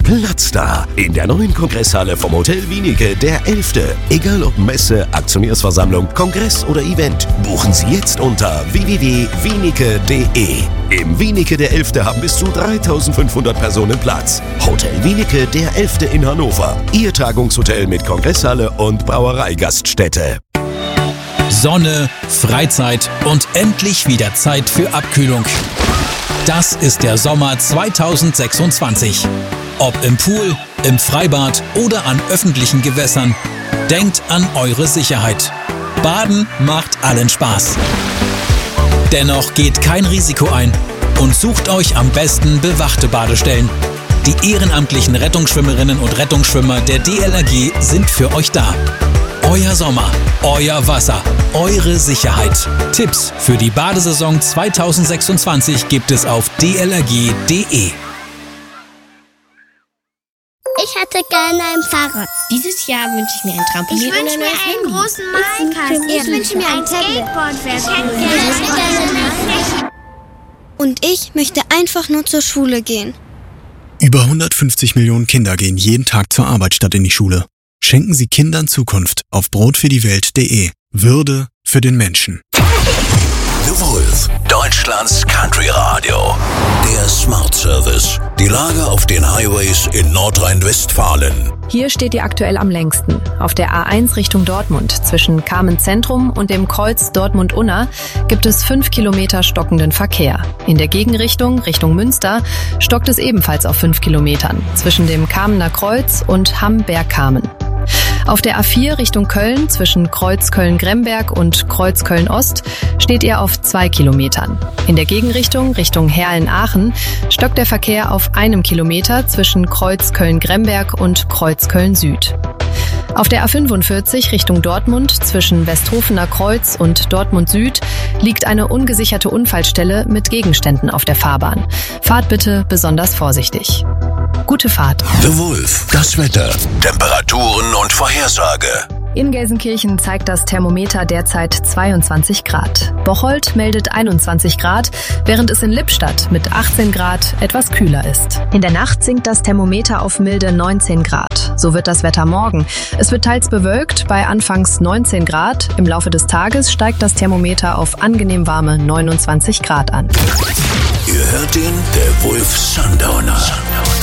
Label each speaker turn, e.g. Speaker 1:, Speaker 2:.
Speaker 1: Platz da in der neuen Kongresshalle vom Hotel Wienicke, der 11. Egal ob Messe, Aktionärsversammlung, Kongress oder Event, buchen Sie jetzt unter www.wienicke.de. Im Wienicke der 11. haben bis zu 3.500 Personen Platz. Hotel Wienicke der 11. in Hannover. Ihr Tagungshotel mit Kongresshalle und Brauereigaststätte.
Speaker 2: Sonne, Freizeit und endlich wieder Zeit für Abkühlung. Das ist der Sommer 2026. Ob im Pool, im Freibad oder an öffentlichen Gewässern, denkt an eure Sicherheit. Baden macht allen Spaß. Dennoch geht kein Risiko ein und sucht euch am besten bewachte Badestellen. Die ehrenamtlichen Rettungsschwimmerinnen und Rettungsschwimmer der DLRG sind für euch da. Euer Sommer, euer Wasser, eure Sicherheit. Tipps für die Badesaison 2026 gibt es auf dlrg.de.
Speaker 3: Ich hätte gerne ein Fahrrad.
Speaker 4: Dieses Jahr wünsche ich mir ein Trampolin.
Speaker 3: Ich wünsche mir einen großen Malkasten. Ich wünsche mir ein Skateboard.
Speaker 5: Und ich möchte einfach nur zur Schule gehen.
Speaker 6: Über 150 Millionen Kinder gehen jeden Tag zur Arbeit statt in die Schule. Schenken Sie Kindern Zukunft auf brotfürdiewelt.de. Würde für den Menschen.
Speaker 1: The Wolf, Deutschlands Country Radio. Der Smart Service. Die Lage auf den Highways in Nordrhein-Westfalen.
Speaker 7: Hier steht ihr aktuell am längsten. Auf der A1 Richtung Dortmund zwischen Kamen Zentrum und dem Kreuz Dortmund-Unna gibt es 5 Kilometer stockenden Verkehr. In der Gegenrichtung, Richtung Münster, stockt es ebenfalls auf 5 Kilometern zwischen dem Kamener Kreuz und Hamm-Bergkamen. Auf der A4 Richtung Köln zwischen Kreuz Köln-Gremberg und Kreuz Köln-Ost steht ihr auf 2 Kilometern. In der Gegenrichtung Richtung Herlen-Aachen stockt der Verkehr auf 1 Kilometer zwischen Kreuz Köln-Gremberg und Kreuz Köln-Süd. Auf der A45 Richtung Dortmund zwischen Westhofener Kreuz und Dortmund Süd liegt eine ungesicherte Unfallstelle mit Gegenständen auf der Fahrbahn. Fahrt bitte besonders vorsichtig. Gute Fahrt.
Speaker 1: The Wolf, das Wetter, Temperaturen und Vorhersage.
Speaker 7: In Gelsenkirchen zeigt das Thermometer derzeit 22 Grad. Bocholt meldet 21 Grad, während es in Lippstadt mit 18 Grad etwas kühler ist. In der Nacht sinkt das Thermometer auf milde 19 Grad. So wird das Wetter morgen. Es wird teils bewölkt bei anfangs 19 Grad. Im Laufe des Tages steigt das Thermometer auf angenehm warme 29 Grad an.
Speaker 1: Ihr hört den, der Wolf Sundowner.